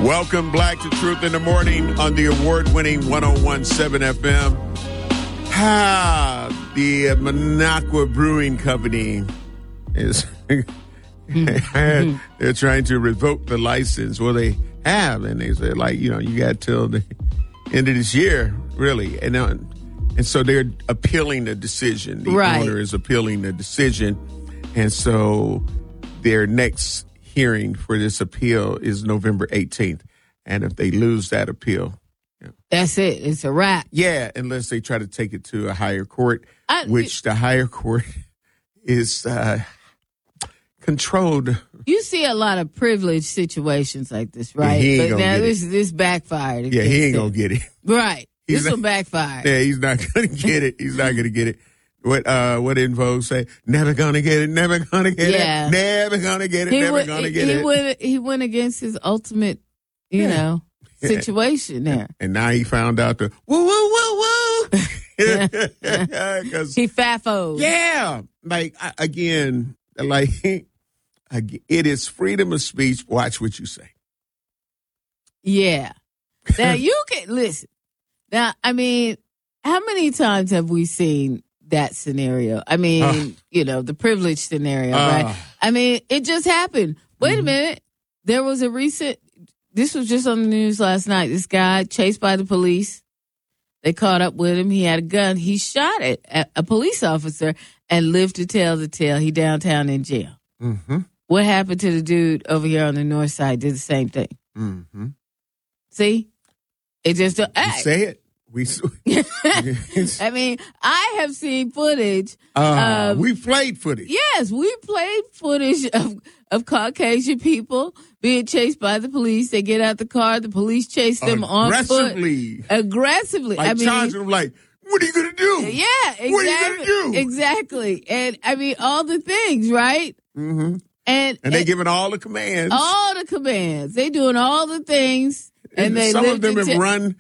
Welcome, Black to Truth in the Morning on the award-winning 101.7 FM. The Minocqua Brewing Company is they're trying to revoke the license. Well, they have, and they said, you got till the end of this year, really. And so they're appealing the decision. The owner is appealing the decision. And so their next hearing for this appeal is November 18th. And if they lose that appeal, that's it. It's a wrap. Yeah, unless they try to take it to a higher court, which the higher court is controlled. You see a lot of privileged situations like this, right? Yeah, but now this backfired. Yeah, he ain't going to get it. Right. This will backfire. Yeah, he's not going to get it. He's not going to get it. What In Vogue say? Never gonna get it. Never gonna get it. Never gonna get it. Never gonna get it. He went against his ultimate, situation there. And now he found out the woo woo woo woo. He faffos. Yeah, it is freedom of speech. Watch what you say. Yeah. Now you can listen. Now, I mean, how many times have we seen that scenario? I mean, the privileged scenario, right? I mean, it just happened. Wait a minute. There was this was just on the news last night. This guy chased by the police. They caught up with him. He had a gun. He shot it at a police officer and lived to tell the tale. He downtown in jail. Mm-hmm. What happened to the dude over here on the north side? Did the same thing. Mm-hmm. See? It just don't act. Say it. I mean, I have seen footage. We played footage. Yes, we played footage of Caucasian people being chased by the police. They get out the car. The police chase them on foot. Aggressively. Charging them like, what are you going to do? Yeah, exactly. What are you going to do? Exactly. And I mean, all the things, right? Mm-hmm. And they giving all the commands. All the commands. They doing all the things. And some of them have run